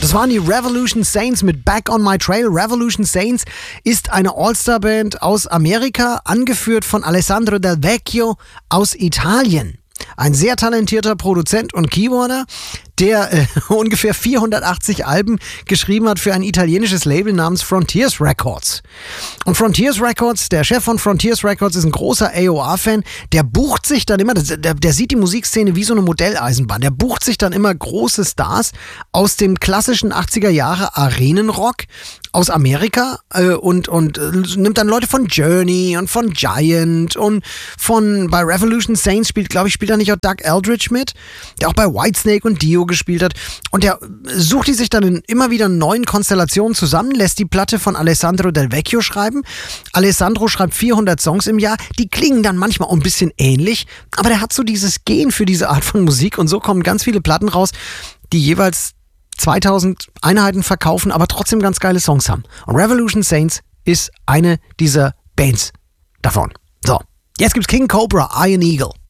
Das waren die Revolution Saints mit Back on My Trail. Revolution Saints ist eine All-Star-Band aus Amerika, angeführt von Alessandro Del Vecchio aus Italien. Ein sehr talentierter Produzent und Keyboarder, der ungefähr 480 Alben geschrieben hat für ein italienisches Label namens Frontiers Records. Und Frontiers Records, der Chef von Frontiers Records ist ein großer AOR-Fan, der bucht sich dann immer, der sieht die Musikszene wie so eine Modelleisenbahn, der bucht sich dann immer große Stars aus dem klassischen 80er Jahre Arenenrock aus Amerika und nimmt dann Leute von Journey und von Giant und bei Revolution Saints spielt da nicht auch Doug Eldridge mit, der auch bei Whitesnake und Dio gespielt hat. Und der sucht die sich dann in immer wieder neuen Konstellationen zusammen, lässt die Platte von Alessandro Del Vecchio schreiben. Alessandro schreibt 400 Songs im Jahr, die klingen dann manchmal auch ein bisschen ähnlich, aber der hat so dieses Gen für diese Art von Musik und so kommen ganz viele Platten raus, die jeweils 2000 Einheiten verkaufen, aber trotzdem ganz geile Songs haben. Und Revolution Saints ist eine dieser Bands davon. So, jetzt gibt's King Cobra, Iron Eagle.